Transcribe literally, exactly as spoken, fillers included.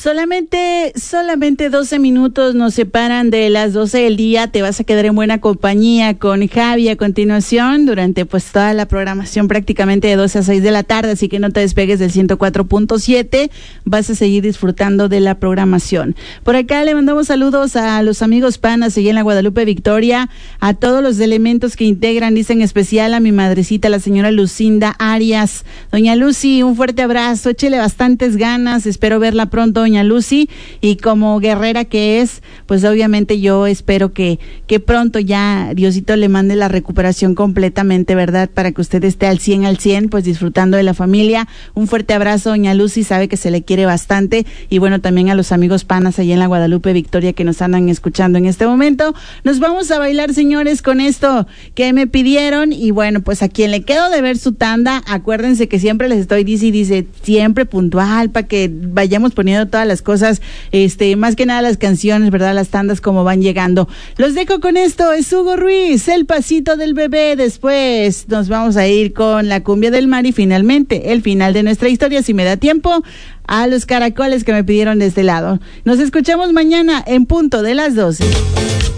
Solamente, solamente doce minutos nos separan de las doce del día. Te vas a quedar en buena compañía con Javi a continuación durante pues toda la programación prácticamente de doce a seis de la tarde, así que no te despegues del ciento cuatro punto siete. Vas a seguir disfrutando de la programación. Por acá le mandamos saludos a los amigos panas allá en la Guadalupe Victoria, a todos los elementos que integran, dice en especial a mi madrecita, la señora Lucinda Arias. Doña Lucy, un fuerte abrazo, échele bastantes ganas, espero verla pronto, doña Lucy, y como guerrera que es, pues obviamente yo espero que, que pronto ya Diosito le mande la recuperación completamente, ¿verdad? Para que usted esté al cien, al cien, pues disfrutando de la familia. Un fuerte abrazo, doña Lucy, sabe que se le quiere bastante, y bueno, también a los amigos panas allá en la Guadalupe Victoria que nos andan escuchando en este momento. Nos vamos a bailar, señores, con esto que me pidieron, y bueno, pues a quien le quedo de ver su tanda, acuérdense que siempre les estoy dice y dice, siempre puntual, para que vayamos poniendo todas las cosas, este, más que nada las canciones, ¿verdad? Las tandas como van llegando. Los dejo con esto, es Hugo Ruiz, El Pasito del Bebé. Después nos vamos a ir con La Cumbia del Mar y finalmente el final de nuestra historia, si me da tiempo, a los caracoles que me pidieron de este lado. Nos escuchamos mañana en punto de las doce.